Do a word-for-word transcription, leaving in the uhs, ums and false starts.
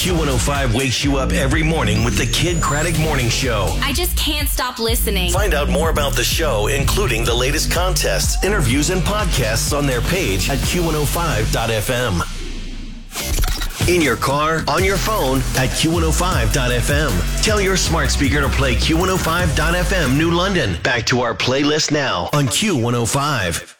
Q one oh five wakes you up every morning with the Kid Craddock Morning Show. I just can't stop listening. Find out more about the show, including the latest contests, interviews, and podcasts on their page at Q one oh five dot f m. In your car, on your phone, at Q one oh five dot f m. Tell your smart speaker to play Q one oh five dot f m New London. Back to our playlist now on Q one oh five.